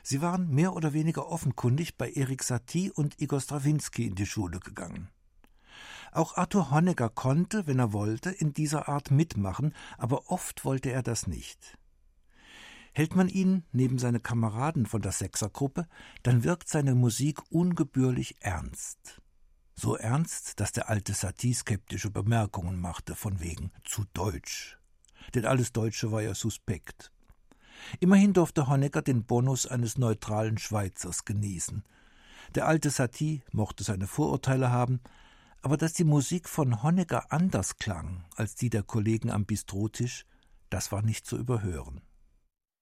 Sie waren mehr oder weniger offenkundig bei Erik Satie und Igor Strawinski in die Schule gegangen. Auch Arthur Honegger konnte, wenn er wollte, in dieser Art mitmachen, aber oft wollte er das nicht. Hält man ihn neben seine Kameraden von der Sechsergruppe, dann wirkt seine Musik ungebührlich ernst. So ernst, dass der alte Satie skeptische Bemerkungen machte, von wegen zu deutsch. Denn alles Deutsche war ja suspekt. Immerhin durfte Honegger den Bonus eines neutralen Schweizers genießen. Der alte Satie mochte seine Vorurteile haben, aber dass die Musik von Honegger anders klang als die der Kollegen am Bistrotisch, das war nicht zu überhören.